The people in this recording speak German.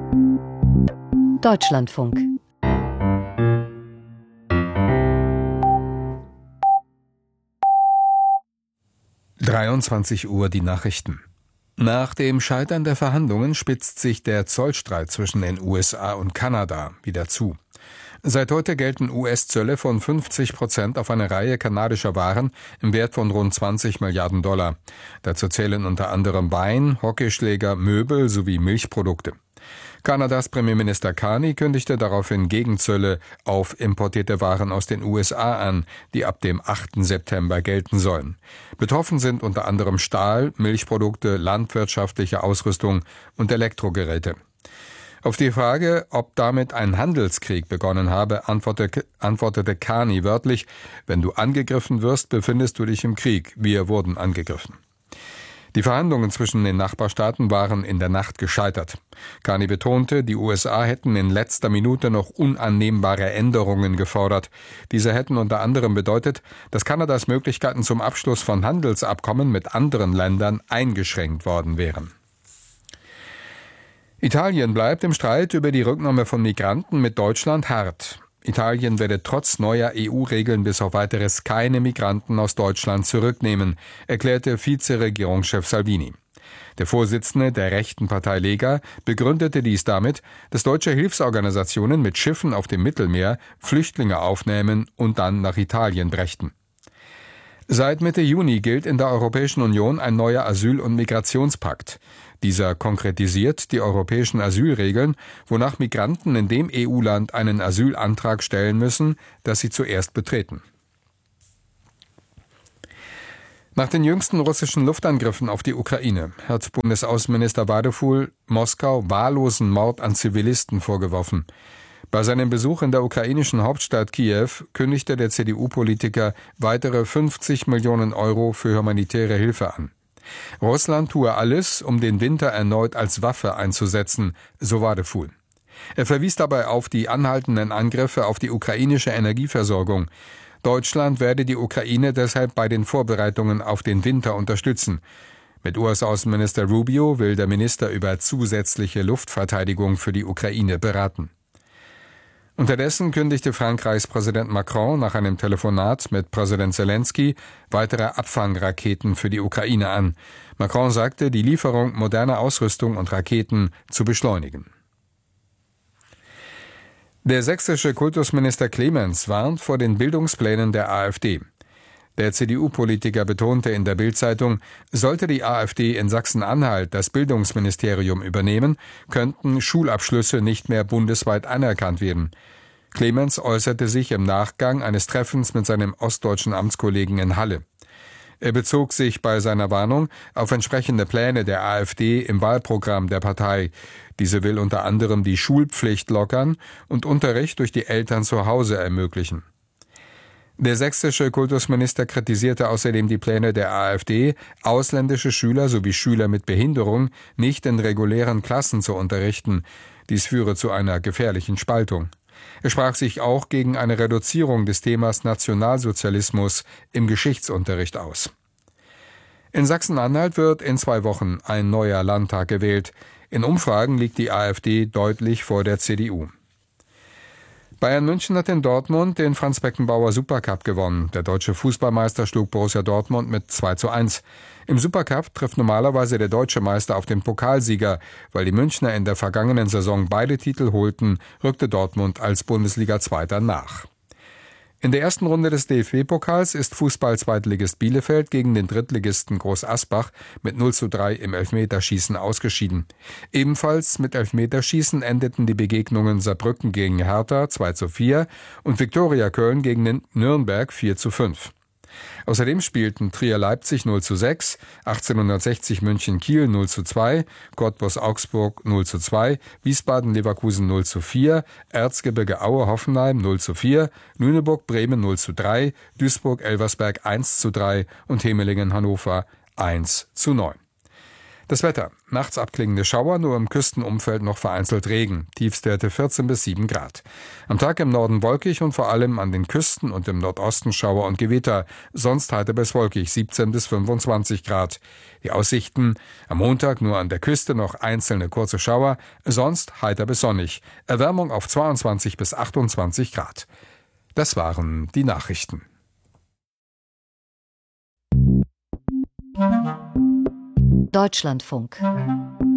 Deutschlandfunk. Uhr die Nachrichten. Nach dem Scheitern der Verhandlungen spitzt sich der Zollstreit zwischen den USA und Kanada wieder zu. Seit heute gelten US-Zölle von 50% auf eine Reihe kanadischer Waren im Wert von rund 20 Milliarden $. Dazu zählen unter anderem Wein, Hockeyschläger, Möbel sowie Milchprodukte. Kanadas Premierminister Carney kündigte daraufhin Gegenzölle auf importierte Waren aus den USA an, die ab dem 8. September gelten sollen. Betroffen sind unter anderem Stahl, Milchprodukte, landwirtschaftliche Ausrüstung und Elektrogeräte. Auf die Frage, ob damit ein Handelskrieg begonnen habe, antwortete Carney wörtlich: Wenn du angegriffen wirst, befindest du dich im Krieg. Wir wurden angegriffen. Die Verhandlungen zwischen den Nachbarstaaten waren in der Nacht gescheitert. Carney betonte, die USA hätten in letzter Minute noch unannehmbare Änderungen gefordert. Diese hätten unter anderem bedeutet, dass Kanadas Möglichkeiten zum Abschluss von Handelsabkommen mit anderen Ländern eingeschränkt worden wären. Italien bleibt im Streit über die Rücknahme von Migranten mit Deutschland hart. Italien werde trotz neuer EU-Regeln bis auf Weiteres keine Migranten aus Deutschland zurücknehmen, erklärte Vizeregierungschef Salvini. Der Vorsitzende der rechten Partei Lega begründete dies damit, dass deutsche Hilfsorganisationen mit Schiffen auf dem Mittelmeer Flüchtlinge aufnehmen und dann nach Italien brächten. Seit Mitte Juni gilt in der Europäischen Union ein neuer Asyl- und Migrationspakt. Dieser konkretisiert die europäischen Asylregeln, wonach Migranten in dem EU-Land einen Asylantrag stellen müssen, das sie zuerst betreten. Nach den jüngsten russischen Luftangriffen auf die Ukraine hat Bundesaußenminister Wadeful Moskau wahllosen Mord an Zivilisten vorgeworfen. Bei seinem Besuch in der ukrainischen Hauptstadt Kiew kündigte der CDU-Politiker weitere 50 Millionen € für humanitäre Hilfe an. Russland tue alles, um den Winter erneut als Waffe einzusetzen, so Wadeful. Er verwies dabei auf die anhaltenden Angriffe auf die ukrainische Energieversorgung. Deutschland werde die Ukraine deshalb bei den Vorbereitungen auf den Winter unterstützen. Mit US-Außenminister Rubio will der Minister über zusätzliche Luftverteidigung für die Ukraine beraten. Unterdessen kündigte Frankreichs Präsident Macron nach einem Telefonat mit Präsident Zelensky weitere Abfangraketen für die Ukraine an. Macron sagte, die Lieferung moderner Ausrüstung und Raketen zu beschleunigen. Der sächsische Kultusminister Clemens warnt vor den Bildungsplänen der AfD. Der CDU-Politiker betonte in der Bild-Zeitung, sollte die AfD in Sachsen-Anhalt das Bildungsministerium übernehmen, könnten Schulabschlüsse nicht mehr bundesweit anerkannt werden. Clemens äußerte sich im Nachgang eines Treffens mit seinem ostdeutschen Amtskollegen in Halle. Er bezog sich bei seiner Warnung auf entsprechende Pläne der AfD im Wahlprogramm der Partei. Diese will unter anderem die Schulpflicht lockern und Unterricht durch die Eltern zu Hause ermöglichen. Der sächsische Kultusminister kritisierte außerdem die Pläne der AfD, ausländische Schüler sowie Schüler mit Behinderung nicht in regulären Klassen zu unterrichten. Dies führe zu einer gefährlichen Spaltung. Er sprach sich auch gegen eine Reduzierung des Themas Nationalsozialismus im Geschichtsunterricht aus. In Sachsen-Anhalt wird in 2 Wochen ein neuer Landtag gewählt. In Umfragen liegt die AfD deutlich vor der CDU. Bayern München hat in Dortmund den Franz-Beckenbauer Supercup gewonnen. Der deutsche Fußballmeister schlug Borussia Dortmund mit 2:1. Im Supercup trifft normalerweise der deutsche Meister auf den Pokalsieger. Weil die Münchner in der vergangenen Saison beide Titel holten, rückte Dortmund als Bundesliga-Zweiter nach. In der ersten Runde des DFB-Pokals ist Fußball-Zweitligist Bielefeld gegen den Drittligisten Groß Asbach mit 0:3 im Elfmeterschießen ausgeschieden. Ebenfalls mit Elfmeterschießen endeten die Begegnungen Saarbrücken gegen Hertha 2:4 und Viktoria Köln gegen den Nürnberg 4:5. Außerdem spielten Trier-Leipzig 0:6, 1860 München-Kiel 0:2, Cottbus-Augsburg 0:2, Wiesbaden-Leverkusen 0:4, Erzgebirge Aue-Hoffenheim 0:4, Lüneburg-Bremen 0:3, Duisburg-Elversberg 1:3 und Hemelingen-Hannover 1:9. Das Wetter. Nachts abklingende Schauer, nur im Küstenumfeld noch vereinzelt Regen. Tiefstwerte 14 bis 7 Grad. Am Tag im Norden wolkig und vor allem an den Küsten und im Nordosten Schauer und Gewitter. Sonst heiter bis wolkig 17 bis 25 Grad. Die Aussichten. Am Montag nur an der Küste noch einzelne kurze Schauer. Sonst heiter bis sonnig. Erwärmung auf 22 bis 28 Grad. Das waren die Nachrichten. Deutschlandfunk